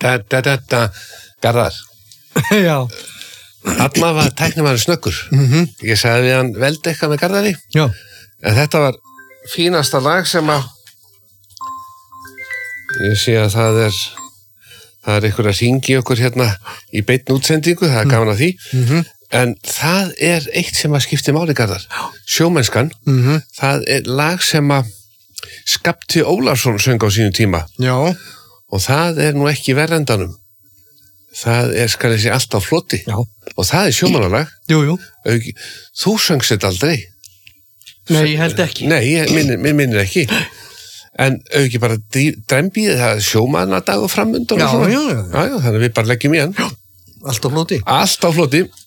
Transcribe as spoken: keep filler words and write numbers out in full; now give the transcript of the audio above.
da, da, da, da. Garðar. Já. Alla var tæknimaður snöggur. Mhm. Ég sagði við hann veldi eitthvað með Garðari. Já. En þetta var fínasta lag sem að ég sé að það er það er einhver að hringi okkur hérna í beinni útsendingu, það er gaman að því. Mhm. En það er eitt sem að skipti máli, Garðar. Sjómennskan, Mhm. það er lag sem að Skapti Ólafsson söng á sínum tíma. Já. Og það er nú ekki verrendanum. Það er, skal ég segja, allt á floti. Já. Og það er sjómannalag. Jú, jú. Auki, þú söngst þetta aldrei. Nei, ég held ekki. Nei, ég minnir, mér minnir ekki. En auki bara drembið, það er sjómannadag og framundan Já, og svona. já, já. Já, já, þannig að við bara leggjum í hann. Allt á floti. Allt á floti.